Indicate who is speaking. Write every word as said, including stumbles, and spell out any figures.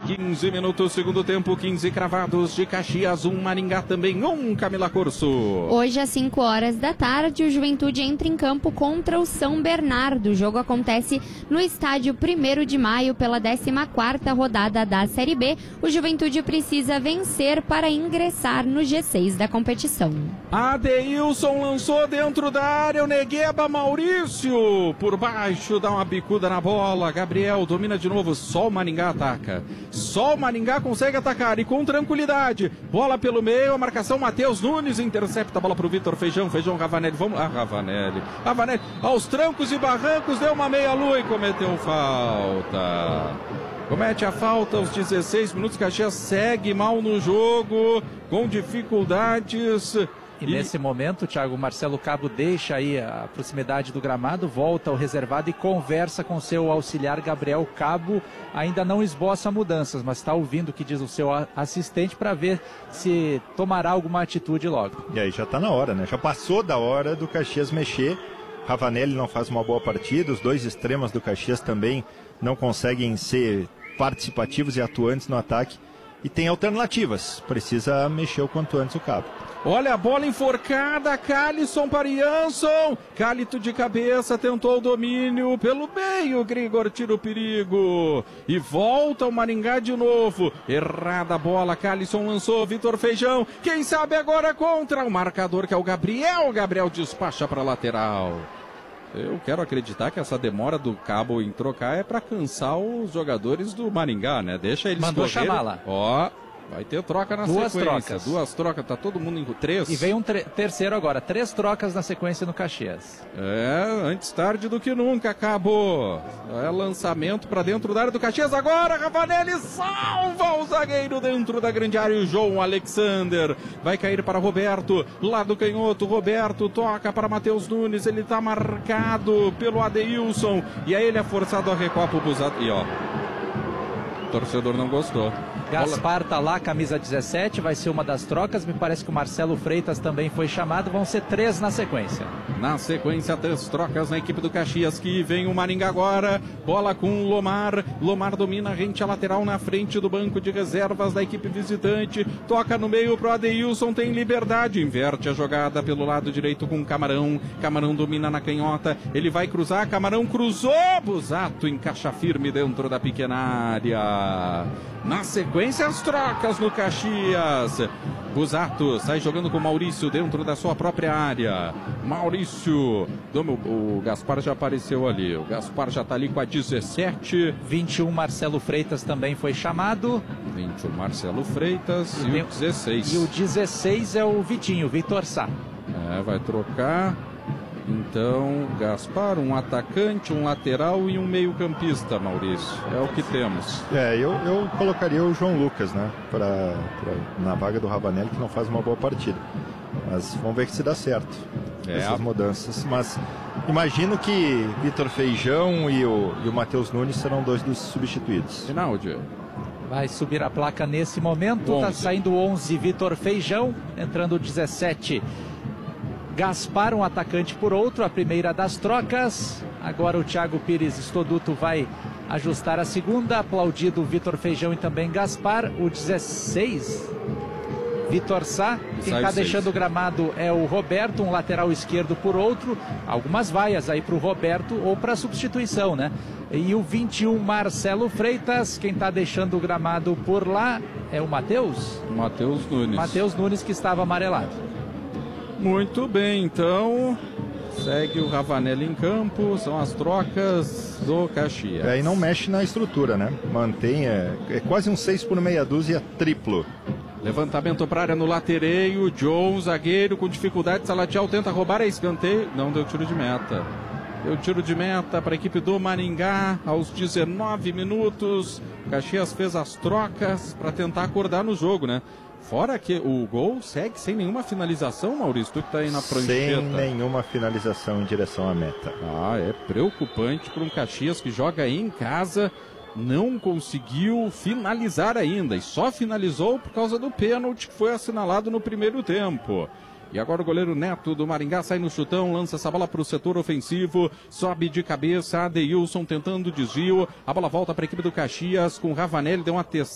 Speaker 1: quinze minutos, segundo tempo, quinze cravados de Caxias, um Maringá também, um Camila Corso.
Speaker 2: Hoje às cinco horas da tarde, o Juventude entra em campo contra o São Bernardo. O jogo acontece no estádio primeiro de maio pela décima quarta rodada da Série B. O Juventude precisa vencer para ingressar no G seis da competição.
Speaker 1: Adeilson lançou dentro da área, o Negueba Maurício por baixo, dá uma bicuda na bola. Gabriel domina de novo, só o Maringá ataca. Só o Maringá consegue atacar e com tranquilidade. Bola pelo meio, a marcação Matheus Nunes intercepta a bola para o Vitor Feijão. Feijão, Ravanelli, vamos. Ah, Ravanelli. Ravanelli aos trancos e barrancos, deu uma meia-lua e cometeu falta. Comete a falta aos dezesseis minutos. Caxias segue mal no jogo, com dificuldades.
Speaker 3: E, e nesse momento, Thiago, o Marcelo Cabo deixa aí a proximidade do gramado, volta ao reservado e conversa com seu auxiliar Gabriel Cabo. Ainda não esboça mudanças, mas está ouvindo o que diz o seu assistente para ver se tomará alguma atitude logo.
Speaker 4: E aí já está na hora, né? Já passou da hora do Caxias mexer. Ravanelli não faz uma boa partida, os dois extremos do Caxias também não conseguem ser participativos e atuantes no ataque. E tem alternativas, precisa mexer o quanto antes o Cabo.
Speaker 1: Olha a bola enforcada, Calisson para Jansson, Cálito de cabeça, tentou o domínio pelo meio, Grigor tira o perigo e volta o Maringá de novo, errada a bola, Calisson lançou, Vitor Feijão, quem sabe agora contra o marcador que é o Gabriel, Gabriel despacha para a lateral. Eu quero acreditar que essa demora do Cabo em trocar é para cansar os jogadores do Maringá, né? Deixa eles
Speaker 3: Mandou
Speaker 1: correrem.
Speaker 3: chamar lá.
Speaker 1: Ó, vai ter troca na
Speaker 3: Duas
Speaker 1: sequência.
Speaker 3: trocas.
Speaker 1: Duas trocas, tá todo mundo em três.
Speaker 3: E vem um terceiro agora, três trocas na sequência no Caxias.
Speaker 1: É, antes tarde do que nunca, Cabo. É lançamento para dentro da área do Caxias agora, Ravanelli salva o zagueiro dentro da grande área, o João Alexander. Vai cair para Roberto, lá do canhoto, Roberto toca para Matheus Nunes, ele tá marcado pelo Adeilson. E aí ele é forçado a recuar pro Busato. E ó, o torcedor não gostou.
Speaker 3: Gaspar tá lá, camisa dezessete, vai ser uma das trocas. Me parece que o Marcelo Freitas também foi chamado. Vão ser três na sequência.
Speaker 1: Na sequência, três trocas na equipe do Caxias, que vem o Maringá agora. Bola com o Lomar. Lomar domina, rente a lateral na frente do banco de reservas da equipe visitante. Toca no meio pro Adeilson, tem liberdade. Inverte a jogada pelo lado direito com o Camarão. Camarão domina na canhota. Ele vai cruzar, Camarão cruzou. Busato encaixa firme dentro da pequena área. Na sequência, as trocas no Caxias. Busato sai jogando com Maurício dentro da sua própria área. Maurício, o Gaspar já apareceu ali. O Gaspar já está ali com a dezessete.
Speaker 3: vinte e um, Marcelo Freitas também foi chamado.
Speaker 1: vinte e um, Marcelo Freitas. E, e o dezesseis.
Speaker 3: E o dezesseis é o Vitinho, Vitor Sá.
Speaker 1: É, vai trocar. Então, Gaspar, um atacante, um lateral e um meio-campista, Maurício. É o que temos.
Speaker 4: É, eu, eu colocaria o João Lucas, né? Pra, pra, na vaga do Ravanelli, que não faz uma boa partida. Mas vamos ver que se dá certo. É, essas mudanças. Mas imagino que Vitor Feijão e o, e o Matheus Nunes serão dois dos substituídos.
Speaker 1: Rinaldi.
Speaker 3: Vai subir a placa nesse momento. Está saindo onze, Vitor Feijão. Entrando o dezessete. Gaspar, um atacante por outro, a primeira das trocas. Agora o Thiago Pires Estoduto vai ajustar a segunda, aplaudido o Vitor Feijão e também Gaspar. O dezesseis, Vitor Sá. Quem está deixando o gramado é o Roberto, um lateral esquerdo por outro. Algumas vaias aí para o Roberto ou para substituição, né? E o vinte e um, Marcelo Freitas. Quem está deixando o gramado por lá é o Matheus?
Speaker 1: Matheus Nunes.
Speaker 3: Matheus Nunes, que estava amarelado.
Speaker 1: Muito bem, então segue o Ravanelli em campo, são as trocas do Caxias.
Speaker 4: É, e não mexe na estrutura, né? Mantém, é, é quase um seis por meia dúzia triplo.
Speaker 1: Levantamento para a área no latereio, John, zagueiro com dificuldade, Salatiel tenta roubar a escanteio, não deu tiro de meta. Deu tiro de meta para a equipe do Maringá aos dezenove minutos. Caxias fez as trocas para tentar acordar no jogo, né? Fora que o gol segue sem nenhuma finalização, Maurício, tu que tá aí na prancheta.
Speaker 4: Sem nenhuma finalização em direção à meta.
Speaker 1: Ah, é preocupante para um Caxias que joga em casa, não conseguiu finalizar ainda, e só finalizou por causa do pênalti que foi assinalado no primeiro tempo. E agora o goleiro Neto do Maringá sai no chutão, lança essa bola para o setor ofensivo, sobe de cabeça, Adeilson tentando desvio, a bola volta para a equipe do Caxias com Ravanelli, deu uma testada.